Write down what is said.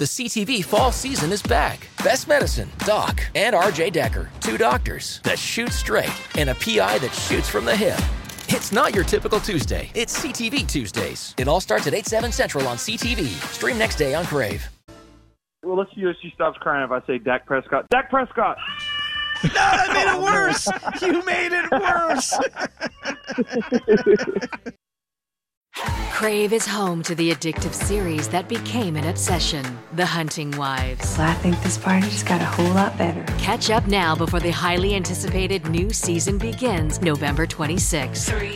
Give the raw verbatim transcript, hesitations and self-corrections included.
The C T V fall season is back. Best Medicine, Doc, and R J Decker. Two doctors that shoot straight and a P I that shoots from the hip. It's not your typical Tuesday. It's C T V Tuesdays. It all starts at eight, seven Central on C T V. Stream next day on Crave. Well, let's see if she stops crying if I say Dak Prescott. Dak Prescott! No, that made it worse. You made it worse. Crave is home to the addictive series that became an obsession, The Hunting Wives. Well, I think this party just got a whole lot better. Catch up now before the highly anticipated new season begins November twenty-sixth.